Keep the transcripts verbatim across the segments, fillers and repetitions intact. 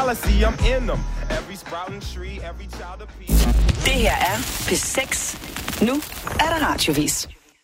policy, I'm in them. Every sprouting tree, every child of peace. Det her er P seks. Nu er der radiovis.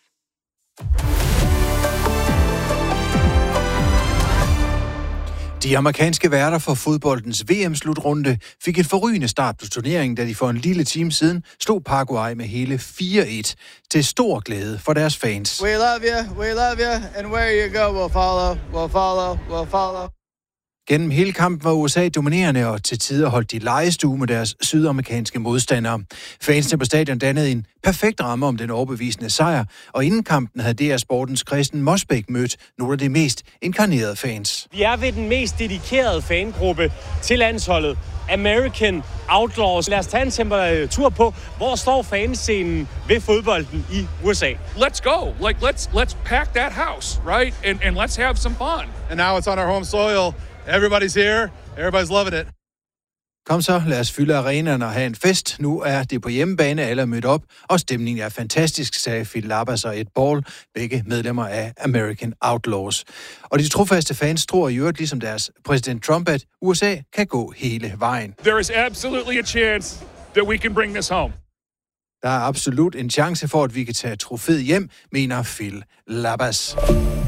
De amerikanske værter for fodboldens V M-slutrunde fik en forrygende start på turneringen, da de for en lille time siden slog Paraguay med hele fire et til stor glæde for deres fans. We love you, we love you, and where you go, we'll follow, we'll follow, we'll follow. Gennem hele kampen var U S A dominerende, og til tider holdt de legestue med deres sydamerikanske modstandere. Fansene på stadion dannede en perfekt ramme om den overbevisende sejr, og inden kampen havde D R Sportens Christian Mosbæk mødt nogle af de mest inkarnerede fans. Vi er ved den mest dedikerede fangruppe til landsholdet, American Outlaws. Lad os tage en temperatur på, hvor står fanscenen ved fodbolden i U S A. Let's go. Like let's let's pack that house, right? And and let's have some fun. And now it's on our home soil. Everybody's here. Everybody's loving it. Kom så, lad os fylde arenaen og have en fest. Nu er det på hjemmebane, alle er mødt op, og stemningen er fantastisk, sagde Phil Labas og Ed Ball, begge medlemmer af American Outlaws. Og de trofaste fans tror i øvrigt, ligesom deres præsident Trump, at U S A kan gå hele vejen. There is absolutely a chance that we can bring this home. Der er absolut en chance for, at vi kan tage trofæet hjem, mener Phil Labas.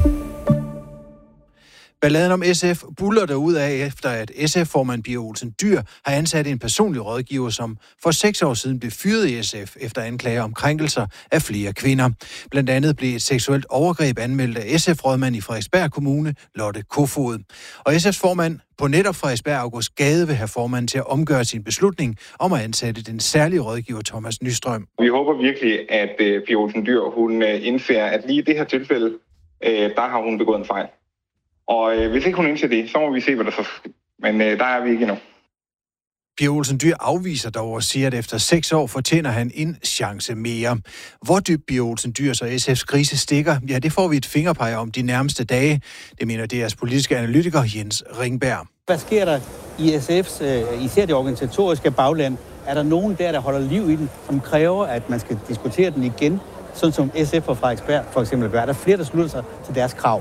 Balladen om S F buller derudad efter, at S F-formand Pia Olsen Dyhr har ansat en personlig rådgiver, som for seks år siden blev fyret i S F efter anklager om krænkelser af flere kvinder. Blandt andet blev et seksuelt overgreb anmeldt af S F-rådmand i Frederiksberg Kommune, Lotte Kofod. Og S F's formand på netop Frederiksberg, August Gade, vil have formanden til at omgøre sin beslutning om at ansætte den særlige rådgiver Thomas Nystrøm. Vi håber virkelig, at uh, Pia Olsen Dyhr, hun uh, indser, at lige i det her tilfælde, uh, der har hun begået en fejl. Og øh, hvis ikke hun indser det, så må vi se, hvad der så sker. Men øh, der er vi ikke endnu. Pia Olsen Dyhr afviser dog og siger, at efter seks år fortjener han en chance mere. Hvor dybt Pia Olsen Dyhrs og S F's krise stikker, ja, det får vi et fingerpeg om de nærmeste dage. Det mener D R's politiske analytiker Jens Ringberg. Hvad sker der i S F's, øh, især det organisatoriske bagland? Er der nogen der, der holder liv i den, som kræver, at man skal diskutere den igen, sådan som S F og Frederiksberg for eksempel gør? Er der flere, der slutter sig til deres krav?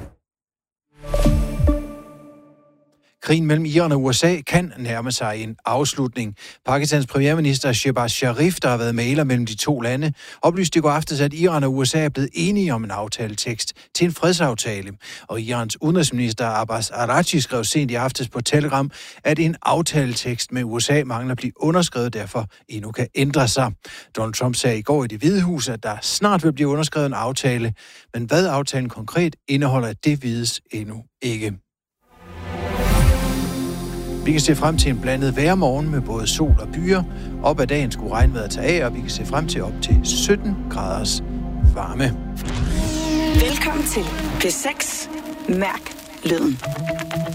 Krigen mellem Iran og U S A kan nærme sig en afslutning. Pakistans premierminister Shehbaz Sharif, der har været mægler mellem de to lande, oplyste i går aftes, at Iran og U S A er blevet enige om en aftaletekst til en fredsaftale. Og Irans udenrigsminister Abbas Araghchi skrev sent i aftes på Telegram, at en aftaletekst med U S A mangler at blive underskrevet, derfor endnu kan ændre sig. Donald Trump sagde i går i Det Hvide Hus, at der snart vil blive underskrevet en aftale, men hvad aftalen konkret indeholder, det vides endnu ikke. Vi kan se frem til en blandet vejrmorgen med både sol og byer. Op ad dagen skulle regnvejret tage af, og vi kan se frem til op til sytten graders varme. Velkommen til P seks. Mærk lyden.